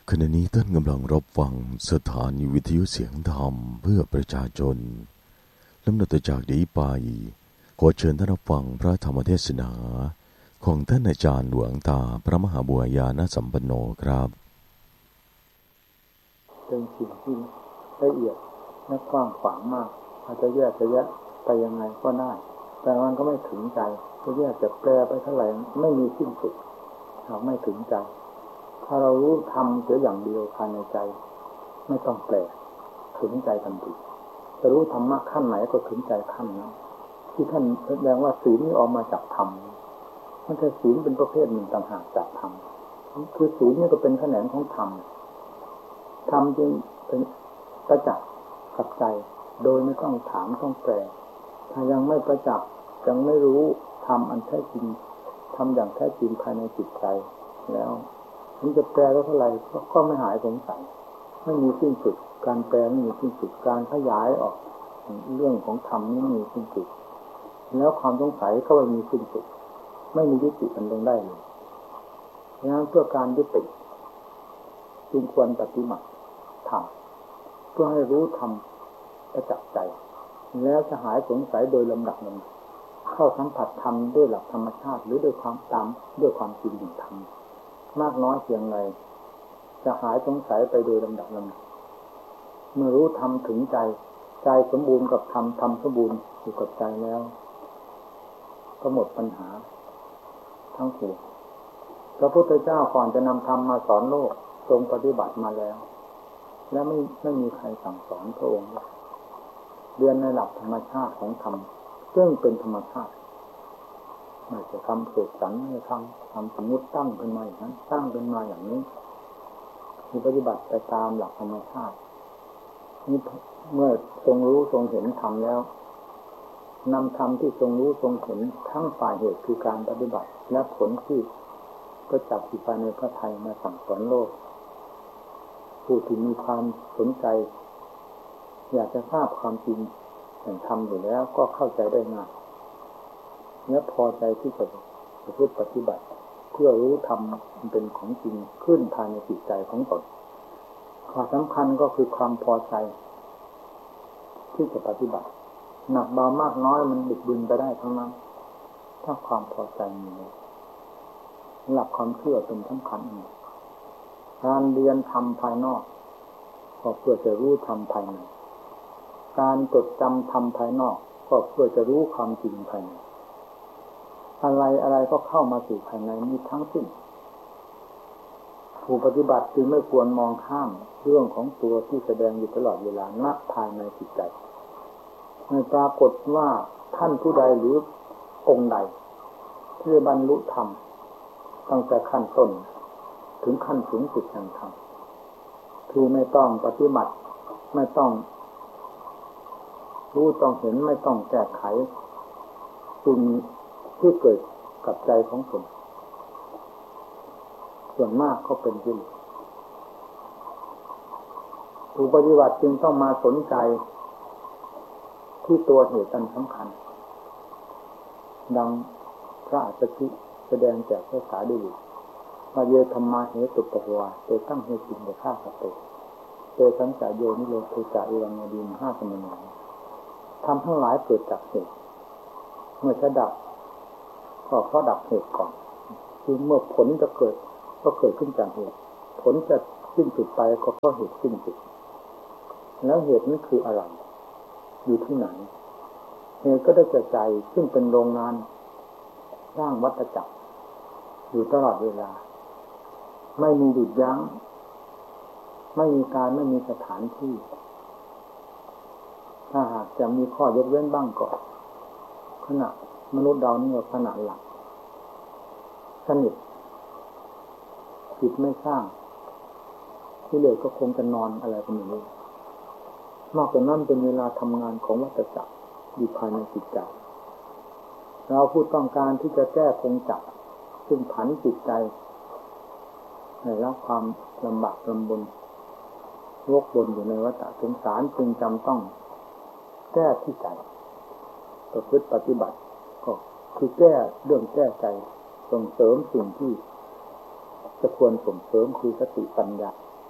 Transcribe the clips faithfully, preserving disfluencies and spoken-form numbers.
ขณะนี้ท่านกำลังรับฟังสถานีวิทยุเสียงธรรมเพื่อประชาชนลำดับจากนี้ไปขอเชิญท่านรับฟังพระธรรมเทศนาของท่านอาจารย์หลวงตาพระมหาบัวญาณสัมปันโนครับเป็นสิ่งที่ละเอียดและกว้างขวางมากอาจจะแยกจะแยะไปยังไงก็ได้แต่มันก็ไม่ถึงใจจะแยกจะแปลไปเท่าไหร่ไม่มีสิ้นสุดหากไม่ถึงใจถ้าเรารู้ทำเสียอย่างเดียวภายในใจไม่ต้องแปลถึงใจทันทีจะรู้ธรรมะขั้นไหนก็ถึงใจขั้นนั้นที่ท่านแสดงว่าศีลนี้ออกมาจากธรรมมันจะศีลเป็นประเภทหนึ่งต่างหากจากธรรมคือศีลนี่ก็เป็นแขนงของธรรมธรรมจึงเป็นประจักษ์กับใจโดยไม่ต้องถามต้องแปลถ้ายังไม่ประจักษ์ยังไม่รู้ธรรมอันแท้จริงธรรมอย่างแท้จริงภายในจิตใจแล้วมันจะแปลได้เท่าไหร่ก็ไม่หายสงสัยไม่มีสิ้นสุดการแปลไม่มีสิ้นสุดการขยายออกเรื่องของธรรมไม่มีสิ้นสุดแล้วความสงสัยก็ไม่มีสิ้นสุดไม่มียุติมันลงได้เลยดังนั้นเพื่อการยุติจึงควรปฏิบัติธรรมเพื่อให้รู้ธรรมประจักษ์ใจแล้วจะหายสงสัยโดยลำดับนั้นเข้าสัมผัสธรรมด้วยหลักธรรมชาติหรือด้วยความตามด้วยความจริงของธรรมมากน้อยเพียงไรจะหายสงสัยไปโดยลำดับลำดับเมื่อรู้ธรรมถึงใจใจสมบูรณ์กับธรรมธรรมสมบูรณ์อยู่กับใจแล้วก็หมดปัญหาทั้งปวงพระพุทธเจ้าก่อนจะนำธรรมมาสอนโลกทรงปฏิบัติมาแล้วและไม่ไม่มีใครสั่งสอนพระองค์เรียนในหลักธรรมชาติของธรรมซึ่งเป็นธรรมชาติไม่จะทำเสกสรรไม่ทำทำสมมติตั้งขึ้นมาอย่างนั้นตั้งขึ้นมาอย่างนี้มีปฏิบัติไปตามหลักธรรมชาตินี่เมื่อทรงรู้ทรงเห็นธรรมแล้วนำธรรมที่ทรงรู้ทรงเห็นทั้งฝ่ายเหตุคือการปฏิบัติและผลที่ประจักษ์อยู่ภายในพระทัยมาสั่งสอนโลกผู้ที่มีความสนใจอยากจะทราบความจริงแห่งธรรมอยู่แล้วก็เข้าใจได้ง่ายและพอใจที่จะประพฤติปฏิบัติเพื่อรู้ธรรมมันเป็นของจริงขึ้นภายในจิตใจของตนข้อสำคัญก็คือความพอใจที่จะปฏิบัติหนักเบามากน้อยมันบิดเบือนไปได้ทั้งนั้นถ้าความพอใจมีหลักความเชื่อเป็นสำคัญการเรียนธรรมภายนอกก็เพื่อจะรู้ธรรมภายในการจดจำธรรมภายนอกก็เพื่อจะรู้ความจริงภายในอะไรอะไรก็เข้ามาสู่ภายในนี้ทั้งสิ้นผู้ปฏิบัติจึงไม่ควรมองข้ามเรื่องของตัวที่แสดงอยู่ตลอดเวลาณภายในจิตใจไม่ปรากฏว่าท่านผู้ใดหรือองค์ใดที่บรรลุธรรมตั้งแต่ขั้นต้นถึงขั้นสูงสุดแห่งธรรมคือไม่ต้องปฏิบัติไม่ต้องรู้ต้องเห็นไม่ต้องแก้ไขสิ่งที่เกิดกับใจของตนส่วนมากก็เป็นกิเลสผู้ปฏิบัติจึงต้องมาสนใจที่ตัวเหตุอันสำคัญดังพระอัฏฐิแสดงแจกภาษาดีมาเยธรรมาเหตุปภวาเตตั้งเหตุจิตในข้าสัตว์เตสัญจโยนิโรธจาอิวังอดีมห้าสมัยทำทั้งหลายเกิดจากเหตุเมื่อจะดับก็เพราะดับเหตุก่อนคือเมื่อผลจะเกิดก็เกิดขึ้นจากเหตุผลจะสิ้นสุดไปก็เพราะเหตุสิ้นสุดแล้วเหตุนี้คืออะไรอยู่ที่ไหนเหตุก็ได้แก่ใจซึ่งเป็นโรงงานสร้างวัฏจักรอยู่ตลอดเวลาไม่มีหยุดยั้งไม่มีการไม่มีสถานที่ถ้าหากจะมีข้อยกเว้นบ้างก็ขณะมนุษย์เรานี่ขณะหลับสนิทจิตไม่สร้างที่เหลือก็คงจะนอนอะไรกันอย่างนี้นอกจากนั้นเป็นเวลาทำงานของวัฏจักรอยู่ภายในจิตใจเราผู้ต้องการที่จะแก้คงจักรซึ่งผันจิตใจให้รับความลำบากลำบนวกวนอยู่ในวัฏสงสารจึงจำต้องแก้ที่ใจประพฤติปฏิบัติก็คือแก้เรื่องแก้ใจส่งเสริมสิ่งที่จะควรส่งเสริมคือสติปัญญา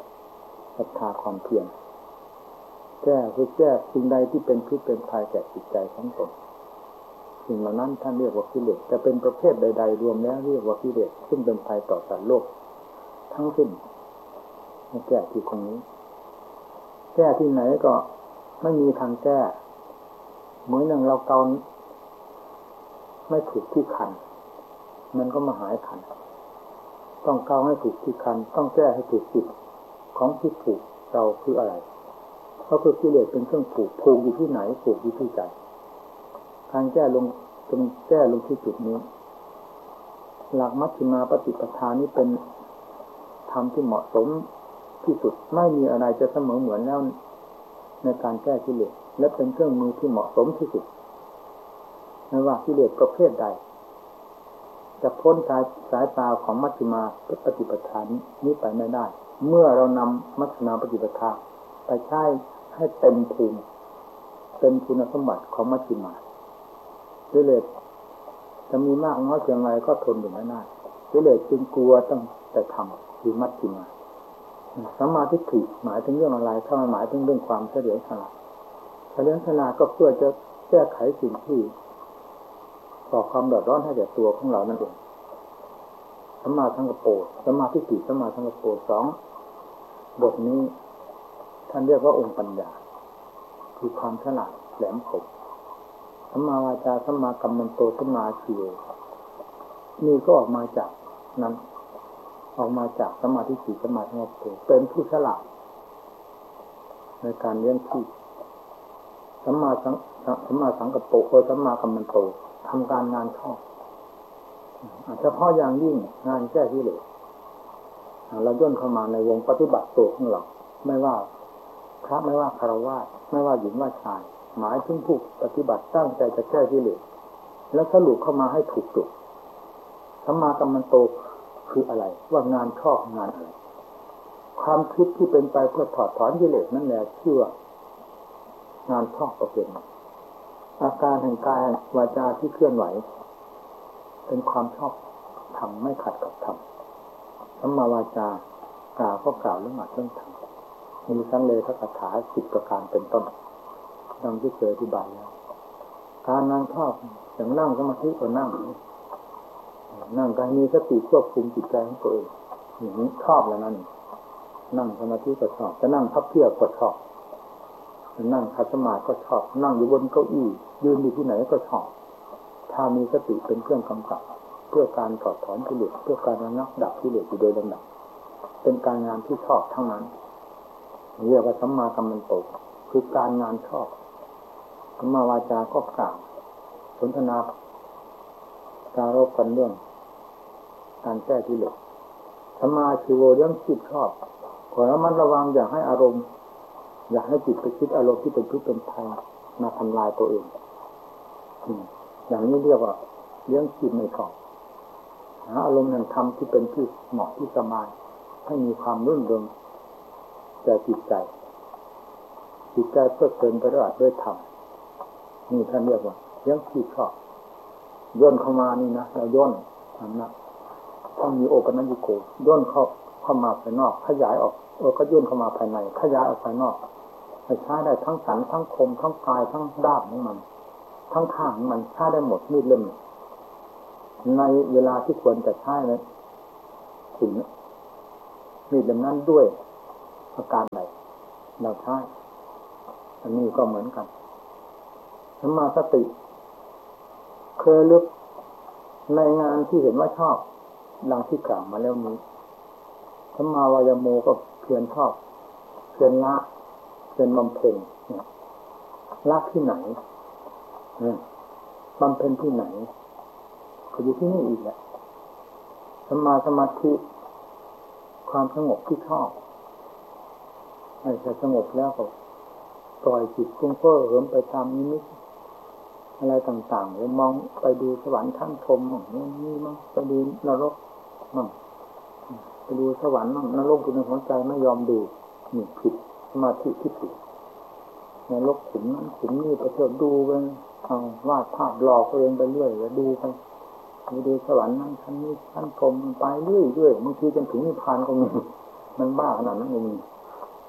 ศรัทธาความเพียรแก้คือแก้สิ่งใดที่เป็นพิษเป็นภัยแก่จิตใจของตนสิ่งเหล่านั้นท่านเรียกว่ากิเลสจะเป็นประเภทใดๆรวมแล้วเรียกว่ากิเลสซึ่งเป็นภัยต่อสัตว์โลกทั้งสิ้นให้แก้ที่ตรงนี้แก้ที่ไหนก็ไม่มีทางแก้เหมือนอย่างเราเกาไม่ถูกที่คันมันก็มาหายคันต้องเกาให้ถูกที่คันต้องแก้ให้ถูกจุดของที่ผูกเราคืออะไรเพราะคือกิเลสเป็นเครื่องผูกผูกอยู่ที่ไหนผูกอยู่ที่ใจการแก้ลงตรงแก้ลงที่จุดนี้หลักมัชฌิมาปฏิปทานี้เป็นธรรมที่เหมาะสมที่สุดไม่มีอะไรจะเสมอเหมือนแล้วในการแก้กิเลสและเป็นเครื่องมือที่เหมาะสมที่สุดไม่ว่ากิเลสประเภทใดจะพ้นสายสายตาของมัชฌิมาปฏิปทานี้ไปไม่ได้เมื่อเรานำมัชฌิมาปฏิปทาไปใช้ให้เต็มภูมิเป็นคุณสมบัติของมัชฌิมากิเลสจะมีมากน้อยเพียงไรก็ทนอยู่ไม่ได้กิเลสจึงกลัวตั้งแต่ทำคือมัชฌิมาสัมมาทิฏฐิหมายถึงเรื่องอะไรถ้ามันหมายถึงเรื่องความเฉลียวฉลาดเฉลียวฉลาดก็เพื่อจะแก้ไขสิ่งที่ก่อความเดือดร้อนให้แก่ตัวของเรานั่นเองสัมมาสังกัปโปสัมมาทิฏฐิสัมมาสังกัปโปสองบทนี้ท่านเรียกว่าองค์ปัญญาคือความฉลาดแหลมคมสัมมาวาจาสัมมากัมมันโตสัมมาอาชีวะนี่ก็ออกมาจากนั้นออกมาจากสัมมาทิฏฐิสัมมาสังกัปโปเป็นผู้ฉลาดในการเลี้ยงชีพสัมมาสังสัมมาสังกัปโปโอสัมมากัมมันโตทำการงานชอบเฉพาะอย่างยิ่งงานแก้กิเลสเราย่นเข้ามาในวงปฏิบัติตัวของเราไม่ว่าพระไม่ว่าฆราวาสไม่ว่าหญิงว่าชายหมายถึงผู้ปฏิบัติตั้งใจจะแก้กิเลสแล้วสรุปเข้ามาให้ถูกจุดสัมมากัมมันโตคืออะไรว่างานชอบงานอะไรความคิดที่เป็นไปเพื่อถอดถอนกิเลสนั่นแหละชื่อว่างานชอบประเภทนั้นอาการแห่งกายวาจาที่เคลื่อนไหวเป็นความชอบทำไม่ขัดกับธรรมสัมมาวาจากล่าวก็กล่าวเรื่องอัดเรื่องทำมีสังเลขคาถาสิบประการเป็นต้นดังที่เคยอธิบายแล้วการนั่งชอบอย่างนั่งสมาธิก็นั่งนั่งกายมีสติควบคุมจิตใจของตัวเองอย่างนี้ชอบแล้วนั่นนั่งสมาธิก็ชอบจะนั่งพับเพียบก็ชอบนั่งขัดสมาธิก็ชอบนั่งอยู่บนเก้าอี้ยืนอยู่ที่ไหนก็ชอบถ้ามีสติเป็นเครื่องกำกับเพื่อการถอดถอนกิเลสเพื่อการระงับดับกิเลสอยู่โดยลำดับเป็นการงานที่ชอบทั้งนั้นเรียกว่าสัมมากัมมันโตคือการงานชอบสัมมาวาจาก็กล่าวสนทนาปรารภกันเรื่องการแก้กิเลสสัมมาชีโวเรื่องจิตชอบขอระมัดระวังอย่าให้อารมณ์อย่าให้จิตไปคิดอารมณ์ที่เป็นพิษเป็นภัยมาทำลายตัวเองอย่างนี้เรียกว่าเลี้ยงจิตไม่ชอบหาอารมณ์นั้นทำที่เป็นที่เหมาะที่สบายให้มีความรื่นเริงแก่จิตใจจิตใจเพื่อเพลินไปด้วยด้วยธรรมนี่ท่านเรียกว่าเลี้ยงจิตชอบย่นเข้ามานี่นะเราย่นทำนะต้องมีโอปัญญิโกย่นเข้าเข้ามาภายนอกขยายออกเออก็ย่นเข้ามาภายในขยายออกภายนอกให้ใช้ได้ทั้งสันทั้งคมทั้งกายทั้งด้ามของมันทั้งข้างมันใช้ได้หมดมีดเล่มในเวลาที่ควรจะใช้นะถึงมีดเล่มนั้นด้วยอาการใดเราใช้อันนี้ก็เหมือนกันสัมมาสติเคยลึกในงานที่เห็นว่าชอบดังที่กล่าวมาแล้วนี้สัมมาวายโมก็เพียรชอบเพียรละเพียรบำเพ็ญละที่ไหนบำเพ็ญที่ไหนก็อยู่ที่นี่อีกแหละสัมมาสมาธิความสงบที่ชอบไม่ใช่สงบแล้วก็ปล่อยจิตฟุ้งเฟ้อเหิมไปตามนิมิตอะไรต่างๆแล้วมองไปดูสวรรค์ท่านชมมั่งนี่มั่งไปดูนรกมั่งไปดูสวรรค์มั่งนรกอยู่ในหัวใจไม่ยอมดูนี่ผิดสมาธิที่ผิดนรกขุมนั้นขุมนี้ไปเที่ยวดูไปเอาวาดภาพหลอกตัวเองไปเรื่อยแล้วดูไปไปดูสวรรค์นั้นท่านนี้ท่านชมไปเรื่อยๆบางทีจนถึงนิพพานก็มีมันบ้าขนาดนั้นเอง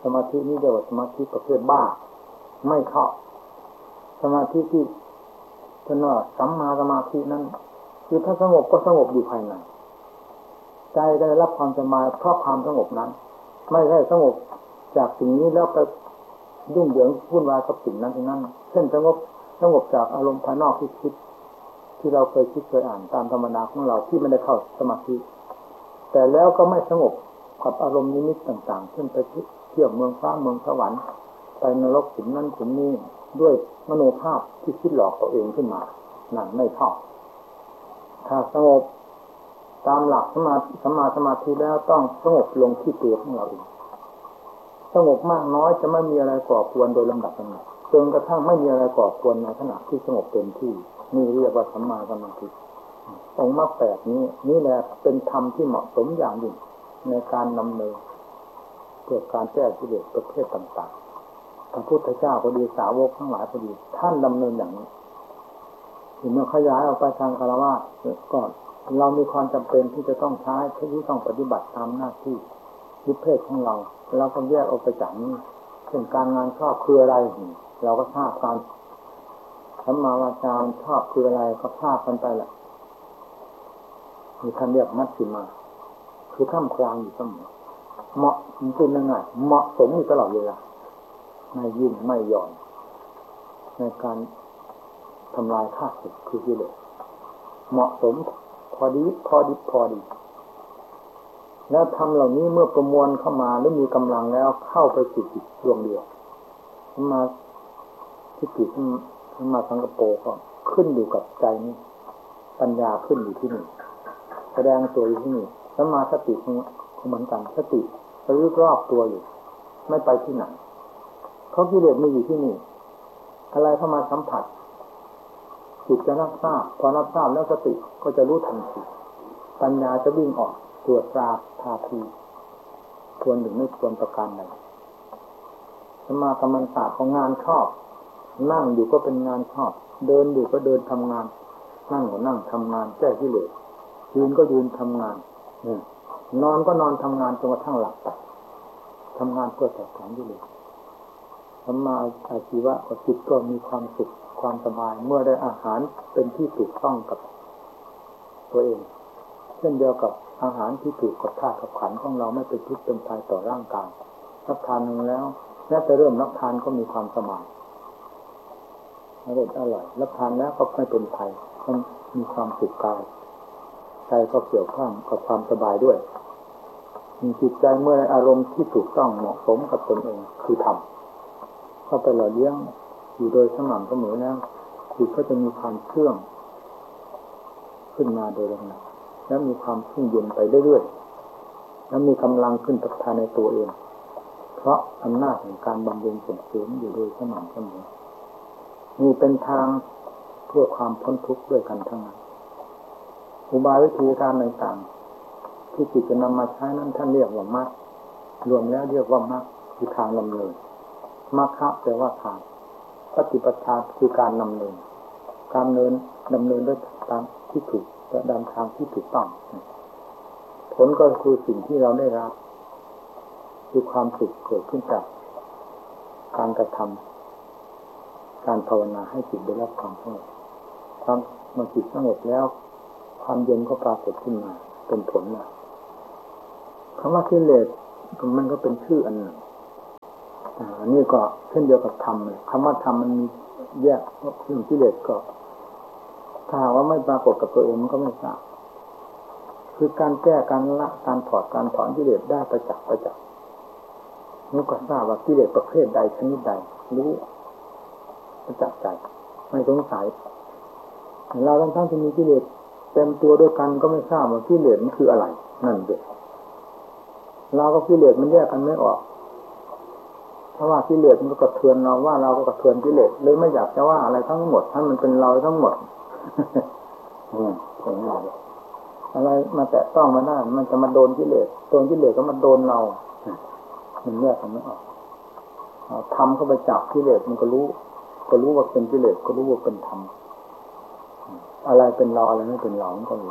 สมาธินี้เรียกว่าสมาธิประเภทบ้าไม่เข้าสมาธิที่ท่านว่าสัมมาสมาธินั้นคือถ้าสงบก็สงบอยู่ภายในใจได้รับความสบายเพราะความสงบนั้นไม่ใช่สงบจากสิ่งนี้แล้วไปยุ่งเหยิงวุ่นวายกับสิ่งนั้นที่นั้นเช่นสงบสงบจากอารมณ์ภายนอกที่คิดที่เราเคยคิดเคยอ่านตามธรรมดาของเราที่ไม่ได้เข้าสมาธิแต่แล้วก็ไม่สงบกับอารมณ์นิมิตต่างๆเช่นไปเที่ยวเมืองฟ้าเมืองสวรรค์ไปนรกขุมนั้นขุมนี้ด้วยมโนภาพที่คิดหลอกตัวเองขึ้นมานั่นไม่เข้าถ้าสงบตามหลักสมาสมาสมาธิแล้วต้องสงบลงที่ตัวของเราเองสงบมากน้อยจะไม่มีอะไรก่อกวนโดยลำดับลำดับจนกระทั่งไม่มีอะไรก่อกวนในขณะที่สงบเต็มที่นี่เรียกว่าสัมมาสมาธิองค์มรรคแปดนี้นี่แหละเป็นธรรมที่เหมาะสมอย่างยิ่งในการนำเนินเพื่อการแก้กิเลสประเภทต่างๆพระพุทธเจ้าพอดีสาวกทั้งหลายพอดีท่านดำเนินอย่างนี้เมื่อขยายออกไปทางคฤหัสถ์ก็เรามีความจำเป็นที่จะต้องใช้ที่ต้องปฏิบัติตามหน้าที่วิเพศของเราเราก็แยกออกไปจากนี้เช่นการงานชอบคืออะไรเราก็ทราบการสัมมาวาจาชอบคืออะไรก็ทราบกันไปแหละมีท่านเรียกมัชฌิมาคือท่ามกลางอยู่เสมอเหมาะพูดง่ายๆเหมาะสมอยู่ตลอดเวลาไม่ยิ่งไม่หย่อนในการทำลายข้าศึกคือกิเลสเหมาะสมพอดีพอดีพอดีแล้วทำเหล่านี้เมื่อประมวลเข้ามาหรือมีกำลังแล้วเข้าไปสู่จิตดวงเดียวมาที่จิตมาสังกโปก็ขึ้นอยู่กับใจนี้ปัญญาขึ้นอยู่ที่นี่แสดงตัวอยู่ที่นี่สัมมาสติเหมือนกันสติระลึกรอบตัวอยู่ไม่ไปที่ไหนเพราะกิเลสมันอยู่ที่นี่อะไรเข้ามาสัมผัสจิตจะรับทราบพอรับทราบแล้วสติก็จะรู้ทันทีปัญญาจะวิ่งออกตรวจตราทาทีควรหรือไม่ควรประการใดสมาธิมันศาสตร์ของงานชอบนั่งอยู่ก็เป็นงานชอบเดินอยู่ก็เดินทำงานนั่งก็นั่งทำงานแก้กิเลสยืนก็ยืนทำงานนอนก็นอนทำงานจนกระทั่งหลับไปทำงานเพื่อแต่ของกิเลสสัมมาอาชีวะก็จิตก็มีความสุขความสบายเมื่อได้อาหารเป็นที่ถูกต้องกับตัวเองเช่นเดียวกับอาหารที่ถูกกับธาตุกับขันธ์ของเราไม่เป็นพิษเป็นภัยต่อร่างกายรับทานหนึ่งแล้วแม้แต่เริ่มรับทานก็มีความสบายอร่อยอร่อยรับทานแล้วก็ไม่เป็นภัยก็มีความสุขกายใจก็เกี่ยวข้องกับความสบายด้วยมีจิตใจเมื่ออารมณ์ที่ถูกต้องเหมาะสมกับตนเองคือธรรมเข้าไปหล่อเลี้ยงอยู่โดยสม่ำเสมอแล้วจิตก็จะมีความเชื่องขึ้นมาโดยลำดับแล้วมีความชุ่มเย็นไปเรื่อยๆแล้วมีกำลังขึ้นภายในตัวเองเพราะอำนาจของการบำรุงส่งเสริมอยู่โดยสม่ำเสมอนี่เป็นทางเพื่อความพ้นทุกข์ด้วยกันทั้งนั้นอุบายวิธีการต่างๆที่จิตจะนำมาใช้นั้นท่านเรียกว่ามรรครวมแล้วเรียกว่ามรรคคือทางดำเนินมรรคแปลว่าทางปฏิปทาคือการดำเนินการเนินดำเนินด้วยตามที่ถูกและดำทางที่ถูกต้องผลก็คือสิ่งที่เราได้รับคือความสุขเกิดขึ้นจากการกระทำการภาวนาให้จิตได้รับความสงบความเมื่อจิตสงบแล้วความเย็นก็ปรากฏขึ้นมาเป็นผลมาคำว่ากิเลสมันก็เป็นชื่ออันหนึ่งอันนี้ก็เช่นเดียวกับธรรมเลยคำว่าธรรมมันมีแยกเรื่องกิเลสก็ถ้าว่าไม่ปรากฏกับตัวเองมันก็ไม่ทราบคือการแก้การละการถอดการถอนกิเลสได้ประจักษ์ประจักษ์นี่ก็ทราบว่ากิเลสประเภทใดชนิดใดรู้ประจักษ์ใจไม่สงสัยเราทั้งทั้งที่มีกิเลสเต็มตัวด้วยกันก็ไม่ทราบว่ากิเลสมันคืออะไรนั่นเด็กเราก็กิเลสมันแยกกันไม่ออกเพราะว่ากิเลสมันก็กระเทือนเราว่าเราก็กระเทือนกิเลสเลยไม่อยากจะว่าอะไรทั้งหมดถ้ามันเป็นเราทั้งหมดอืมอย่างนี้อะไรมาแตะต้องมาได้มันจะมาโดนกิเลสโดนกิเลสก็มาโดนเรามันแยกกันไม่ออกทำเข้าไปจับกิเลสมันก็รู้ก็รู้ว่าเป็นกิเลสก็รู้ว่าเป็นธรรมอะไรเป็นเราอะไรไม่เป็นเรามันก็รู้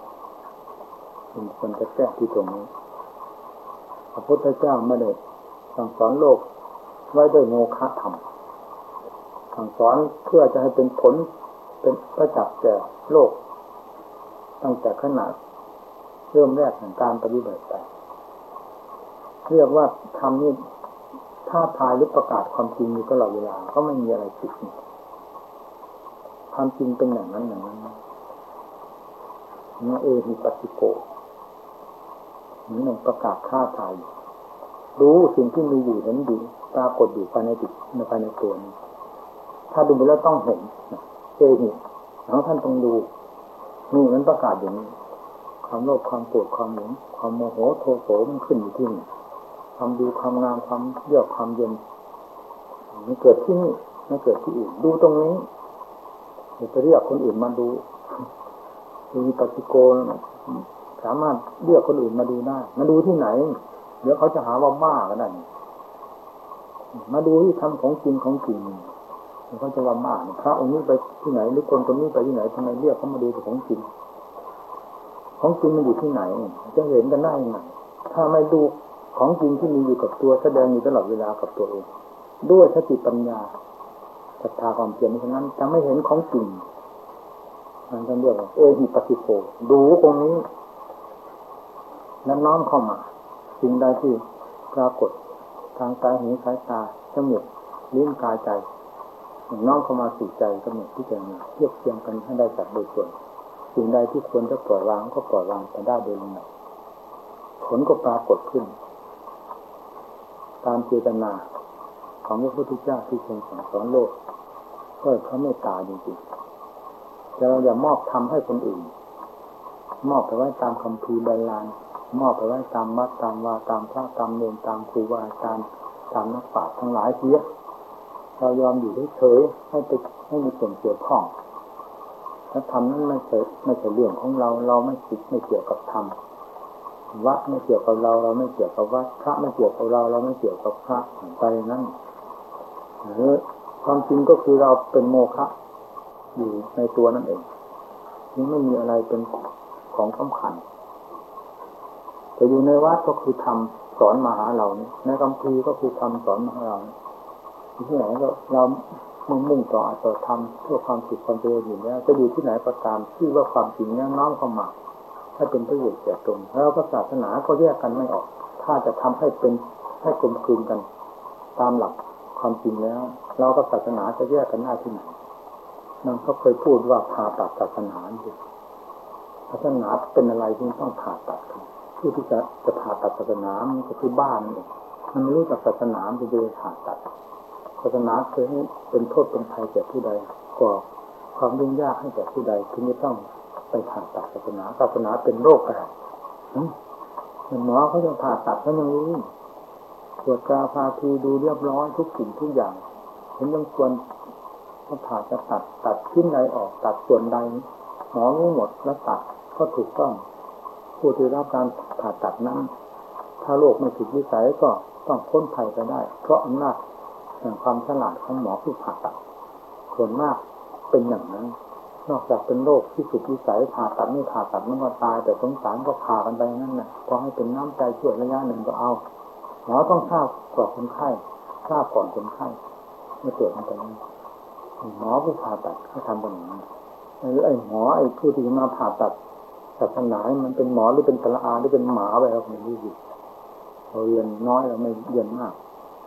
มันควรจะแก้ที่ตรงนี้พระพุทธเจ้าไม่ได้สั่งสอนโลกไว้ด้วยโมฆะธรรมสั่งสอนเพื่อจะให้เป็นผลเป็นประจักษ์แก่โลกตั้งแต่ขณะเริ่มแรกของการปฏิบัติไปเรียกว่าธรรมนี่ท้าทายหรือประกาศความจริงอยู่ตลอดเวลาก็ไม่มีอะไรผิดความจริงเป็นอย่างนั้นอย่างนั้นนะเอหิปัสสิโกนี่มันประกาศท้าทายรู้สิ่งที่มีอยู่นั้นดีปรากฏอยู่ภายในจิตในภายในตัวนี้ถ้าดูไปแล้วต้องเห็นเอหิแล้วท่านต้องดูนี่มันประกาศอย่างนี้ความโลภความโกรธความหลงความโมโหโทโสมันขึ้นอยู่ที่นี่ความดีความงามความเยือกความเย็นมันเกิดที่นี่ไม่เกิดที่อื่นดูตรงนี้อย่าไปเรียกคนอื่นมาดูมีปฏิโกณสามารถเรียกคนอื่นมาดูได้มาดูที่ไหนเดี๋ยวเขาจะหาว่าบ้ากันนั่นมาดูที่ทำของจริงของจริงเขาจะว่าบ้าพระองค์นี้ไปที่ไหนหรือคนคนนี้ไปที่ไหนทำไมเรียกเขามาดูของจริงของจริงมันอยู่ที่ไหนจะเห็นกันได้ยังไงถ้าไม่ดูของจริงที่มีอยู่กับตัวแสดงอยู่ตลอดเวลากับตัวเองด้วยสติปัญญาศรัทธาความเพียรฉะนั้นจะไม่เห็นของจริงนั่นก็เรียกว่าเอหิปัสสิโกดูตรงนี้นั้นน้อมเข้ามาสิ่งใดที่ปรากฏทางกายหูสายตาจมูกลิ้นกายใจน้อมเข้ามาสู่ใจกำหนดพิจารณาเทียบเทียงกันให้ได้จัดโดยส่วนสิ่งใดที่ควรจะปล่อยวางก็ปล่อยวางไปได้โดยลำดับผลก็ปรากฏขึ้นตามเจตนาของพระพุทธเจ้าที่ทรงสั่งสอนโลกก็เพราะเมตตาจริงๆแต่เราอย่ามอบทำให้คนอื่นมอบไปไว้ตามคำพีบาลานมอบไปไว้ตามวัดตามวาตามพระตามเนรตามครูบาอาจารย์ตามนักปราชญ์ทั้งหลายเสียเรายอมอยู่เฉยๆให้ไปให้มีส่วนเกี่ยวข้องถ้าทำนั้นไม่ใช่ไม่ใช่เรื่องของเราเราไม่ติดไม่เกี่ยวกับธรรมวัดไม่เกี่ยวกับเราเราไม่เกี่ยวกับวัดพระไม่เกี่ยวกับเราเราไม่เกี่ยวกับพระไปนั้นหรือความจริงก็คือเราเป็นโมฆะอยู่ในตัวนั่นเองนี่ไม่มีอะไรเป็นของสำคัญแต่อยู่ในวัดก็คือธรรมสอนมาหาเรานี่ในคัมภีร์ก็คือธรรมสอนมาหาเราที่ไหนก็เรามุ่งมุ่งต่ออัตตธรรมเพื่อความสุขความเจริญอยู่แล้วจะอยู่ที่ไหนก็ตามที่ว่าความจริงนี้น้อมเข้ามาให้เป็นประโยชน์แก่ตนแล้วก็ศาสนาก็แยกกันไม่ออกถ้าจะทำให้เป็นให้กลมกลืนกันตามหลักความจริงแล้วเรากับศาสนาจะแยกกันได้ที่ไหนนั่นเขาเคยพูดว่าผ่าตัดศาสนาศาสนาเป็นอะไรที่ต้องผ่าตัดกันผู้ที่จะจะผ่าตัดศาสนามันก็คือบ้านนี่มันไม่รู้จักศาสนาจะไปผ่าตัดศาสนาเคยให้เป็นโทษเป็นภัยแก่ผู้ใดก่อความยุ่งยากให้แก่ผู้ใดที่ไม่ต้องไปผ่าตัดศาสนาศาสนาเป็นโรคอะไรหมอเขาจะผ่าตัดเขายังรู้ตรวจตราพาทีดูเรียบร้อยทุกสิ่งทุกอย่างเห็นยังควรเขาผ่าจะตัดตัดชิ้นใดออกตัดส่วนใดหมอรู้หมดแล้วตัดก็ถูกต้องผู้ที่รับการผ่าตัดนั้นถ้าโรคไม่ถูกวิสัยก็ต้องพ้นภัยไปได้เพราะอำนาจแห่งความฉลาดของหมอผู้ผ่าตัดส่วนมากเป็นอย่างนั้นนอกจากเป็นโรคที่สุดวิสัยผ่าตัดไม่ผ่าตัดมันก็ตายแต่สงสารก็ผ่ากันไปนั่นแหละพอให้เป็นน้ำใจช่วยระยะหนึ่งก็เอาหมอต้องทราบก่อนคนไข้ทราบก่อนคนไข้ไม่เกิดมันจะนี้หมอผู้ผ่าตัดเขาทำแบบนี้หรือไอ้หมอไอ้ผู้ที่มาผ่าตัดศาสนามันเป็นหมอหรือเป็นตละอาหรือเป็นหมาไปครับมันรู้อยู่เราเรียนน้อยเราไม่เรียนมาก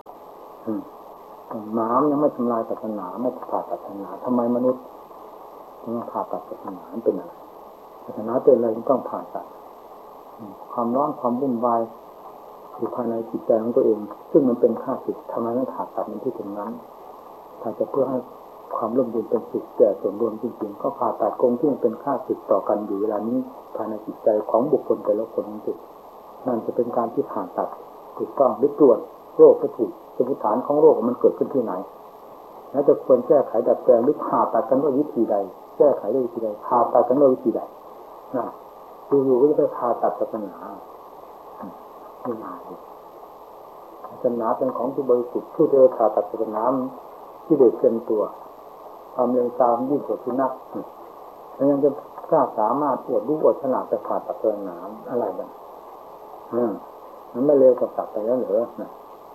หมายังไม่ทำลายศาสนาไม่ผ่าตัดศาสนาทำไมมนุษย์ต้องผ่าตัดศาสนาเป็นอะไรศาสนาเป็นอะไรต้องผ่าตัดความร้อนความวุ่นวายอยู่ภายในจิตใจของตัวเองซึ่งมันเป็นข้าศึกทำไมไม่ผ่าตัดมันที่ตรงนั้นถ้าจะเพื่อให้ความร่มเย็นเป็นสุขแก่ส่วนรวมจริงๆก็ผ่าตัดกงที่มันเป็นข้าศึกต่อกันอยู่เวลานี้ภายในจิตใจของบุคคลแต่ละคนนั่นเองนั่นจะเป็นการที่ผ่าตัดถูกต้องหรือตรวจโรคก็ถูกสมุฏฐานของโรคมันเกิดขึ้นที่ไหนแล้วจะควรแก้ไขดัดแปลงหรือผ่าตัดกันด้วยวิธีใดแก้ไขด้วยวิธีใดผ่าตัดกันด้วยวิธีใดนะอยู่ๆก็จะไปผ่าตัดศาสนาไม่มาเลยศาสนาเป็นของที่บริสุทธิ์ผู้เดียวผ่าตัดศาสนาที่เด็ดเต็มตัวความเร็วตามยิ่งกว่าสุนัขแล้วยังจะกล้าสามารถอวดรู้อวดฉลาดจะผ่าตัดศาสนาอะไรบ้างอืมมันไม่เร็วกว่าตัดไปแล้วเหรอนะ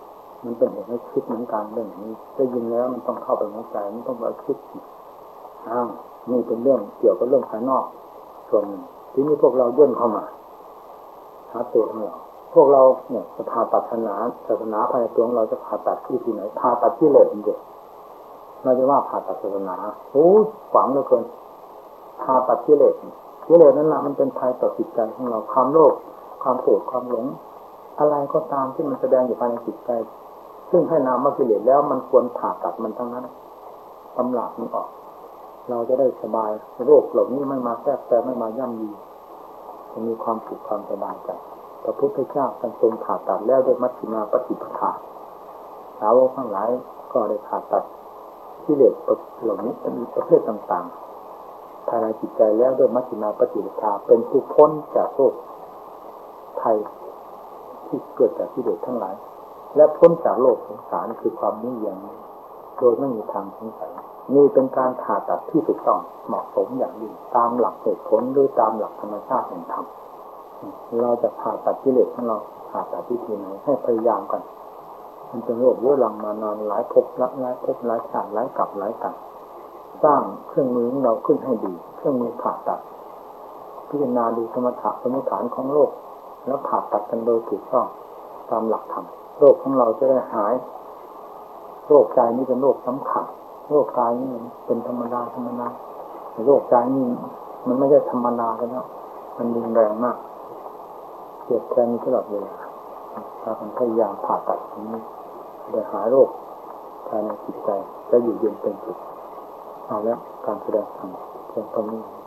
มันเป็นเหตุให้คิดเหมือนกันเรื่องนี้ได้ยินแล้วมันต้องเข้าไปในใจมันต้องไปคิดอ้าวนี่เป็นเรื่องเกี่ยวกับเรื่องภายนอกส่วนหนึ่งทีนี้พวกเราย่นเข้ามาหาตัวของเราพวกเราเนี่ยจะผ่าตัดศาสนาศาสนาภายในตัวของเราจะผ่าตัดที่ที่ไหนผ่าตัดที่เลสจริงๆไม่ได้ว่าผ่าตัดศาสนาโอ้ขวางเหลือเกินผ่าตัดที่เลสที่เลสนั่นแหละมันเป็นภัยต่อจิตใจของเราความโลภความโกรธความหลงอะไรก็ตามที่มันแสดงอยู่ภายในจิตใจซึ่งให้นามว่ากิเลสแล้วมันควรผ่าตัดมันทั้งนั้นตำรามันออกเราจะได้สบายโรคเหล่านี้ไม่มาแทรกแซงไม่มาย่ำยีจะมีความสุขความสบายใจพระพุทธเจ้าท่านทรงผ่าตัดแล้วด้วยมัชฌิมาปฏิปทาสาวกทั้งหลายก็ได้ผ่าตัดกิเลสเหล่านี้เป็นประเภทต่างๆภายในจิตใจแล้วด้วยมัชฌิมาปฏิปทาเป็นผู้พ้นจากโรคภัยที่เกิดจากกิเลสทั้งหลายและพ้นจากโลกสงสารคือความมุ่งเยียงโดยไม่มีทางสงสัยนี่เป็นการผ่าตัดที่ถูกต้องเหมาะสมอย่างยิ่งตามหลักเหตุผลหรือตามหลักธรรมชาติแห่งธรรมเราจะผ่าตัดกิเลสของเราผ่าตัดวิธีไหนให้พยายามกันมันเป็นโรคเรื้อรังมานานหลายภพหลายภพหลายชาติหลายกลับหลายกันสร้างเครื่องมือของเราขึ้นให้ดีเครื่องมือผ่าตัดพิจารณาดูสมถะสมุฏฐานของโลกแล้วผ่าตัดกันโดยถูกต้องตามหลักธรรมโรคของเราจะได้หายโรคใจนี่เป็นโรคสำคัญโรคกายนี่เป็นธรรมดาธรรมดาโรคใจนี่มันไม่ใช่ธรรมดากันแล้วมันรุนแรงมากเจ็บแทนตลอดเวลาถ้าคนพยายามผ่าตัดตรงนี้จะหายโรคภายในจิตใจจะอยู่เย็นเป็นสุขเอาแล้วการแสดงธรรมเพียงเท่านี้